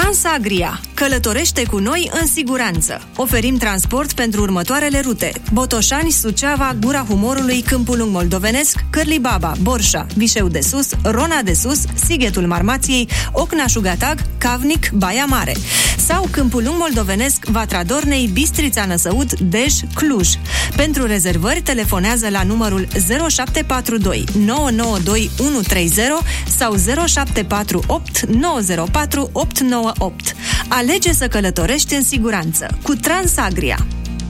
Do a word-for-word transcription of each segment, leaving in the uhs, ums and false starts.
Transagria. Călătorește cu noi în siguranță. Oferim transport pentru următoarele rute: Botoșani, Suceava, Gura Humorului, Câmpul Lung Moldovenesc, Cârlibaba, Borșa, Vișeu de Sus, Rona de Sus, Sighetul Marmației, Ocna-Șugatag, Cavnic, Baia Mare. Sau Câmpul Lung Moldovenesc, Vatra Dornei, Bistrița Năsăud, Dej, Cluj. Pentru rezervări, telefonează la numărul zero șapte patru doi nouă nouă doi unu trei zero sau zero șapte patru opt nouă zero patru opt nouă opt. Alege să călătorești în siguranță cu Transagria.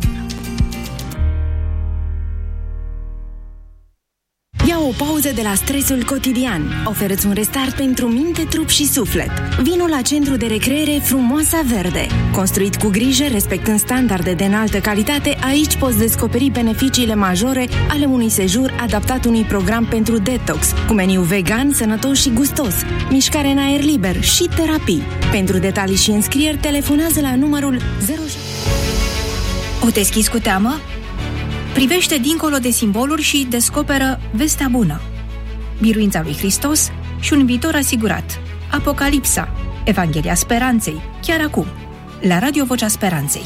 Ia o pauză de la stresul cotidian. Oferă-ți un restart pentru minte, trup și suflet. Vino la Centru de Recreere Frumoasa Verde. Construit cu grijă, respectând standarde de înaltă calitate, aici poți descoperi beneficiile majore ale unui sejur adaptat unui program pentru detox, cu meniu vegan, sănătos și gustos, mișcare în aer liber și terapii. Pentru detalii și înscrieri, telefonează la numărul zero șapte. O deschizi cu teamă? Privește dincolo de simboluri și descoperă vestea bună, biruința lui Hristos și un viitor asigurat. Apocalipsa, Evanghelia Speranței, chiar acum, la Radio Vocea Speranței.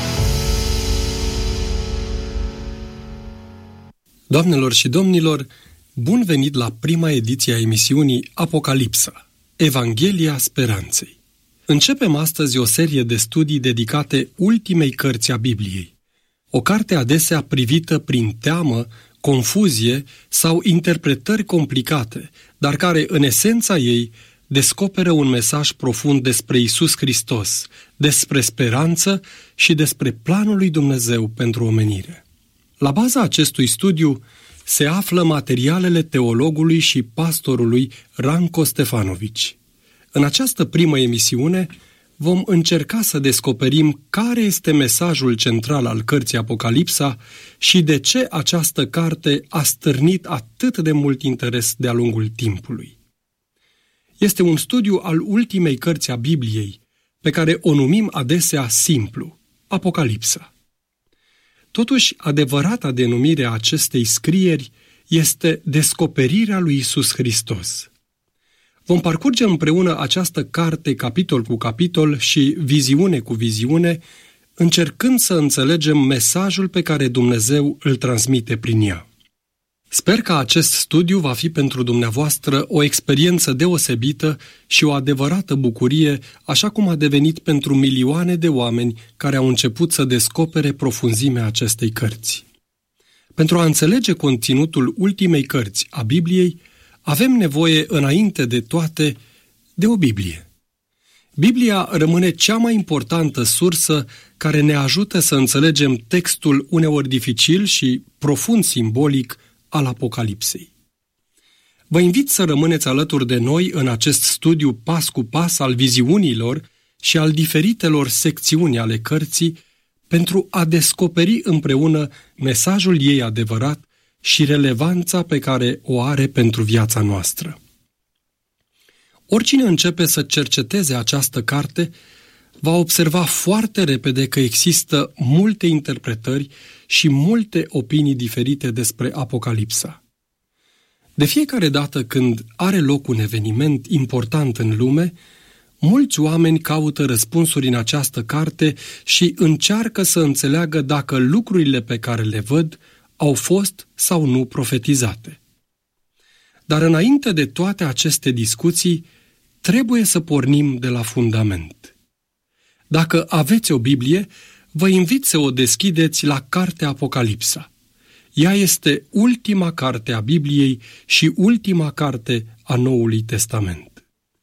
Doamnelor și domnilor, bun venit la prima ediție a emisiunii Apocalipsa, Evanghelia Speranței. Începem astăzi o serie de studii dedicate ultimei cărți a Bibliei. O carte adesea privită prin teamă, confuzie sau interpretări complicate, dar care, în esența ei, descoperă un mesaj profund despre Iisus Hristos, despre speranță și despre planul lui Dumnezeu pentru omenire. La baza acestui studiu se află materialele teologului și pastorului Ranko Stefanovici. În această primă emisiune vom încerca să descoperim care este mesajul central al cărții Apocalipsa și de ce această carte a stârnit atât de mult interes de-a lungul timpului. Este un studiu al ultimei cărți a Bibliei, pe care o numim adesea simplu, Apocalipsa. Totuși, adevărata denumire a acestei scrieri este descoperirea lui Iisus Hristos. Vom parcurge împreună această carte capitol cu capitol și viziune cu viziune, încercând să înțelegem mesajul pe care Dumnezeu îl transmite prin ea. Sper că acest studiu va fi pentru dumneavoastră o experiență deosebită și o adevărată bucurie, așa cum a devenit pentru milioane de oameni care au început să descopere profunzimea acestei cărți. Pentru a înțelege conținutul ultimei cărți a Bibliei, avem nevoie, înainte de toate, de o Biblie. Biblia rămâne cea mai importantă sursă care ne ajută să înțelegem textul uneori dificil și profund simbolic al Apocalipsei. Vă invit să rămâneți alături de noi în acest studiu pas cu pas al viziunilor și al diferitelor secțiuni ale cărții pentru a descoperi împreună mesajul ei adevărat și relevanța pe care o are pentru viața noastră. Oricine începe să cerceteze această carte va observa foarte repede că există multe interpretări și multe opinii diferite despre Apocalipsa. De fiecare dată când are loc un eveniment important în lume, mulți oameni caută răspunsuri în această carte și încearcă să înțeleagă dacă lucrurile pe care le văd au fost sau nu profetizate. Dar înainte de toate aceste discuții, trebuie să pornim de la fundament. Dacă aveți o Biblie, vă invit să o deschideți la cartea Apocalipsa. Ea este ultima carte a Bibliei și ultima carte a Noului Testament.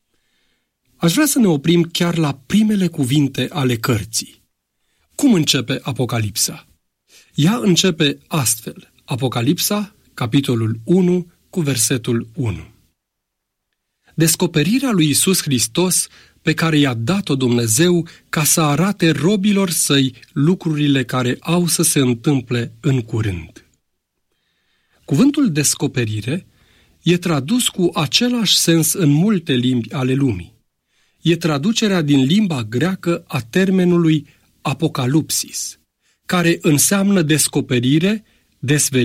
Aș vrea să ne oprim chiar la primele cuvinte ale cărții. Cum începe Apocalipsa? Ea începe astfel, Apocalipsa, capitolul unu, cu versetul unu. Descoperirea lui Iisus Hristos pe care i-a dat-o Dumnezeu ca să arate robilor săi lucrurile care au să se întâmple în curând. Cuvântul descoperire e tradus cu același sens în multe limbi ale lumii. E traducerea din limba greacă a termenului apocalipsis, care înseamnă descoperire, desvelire,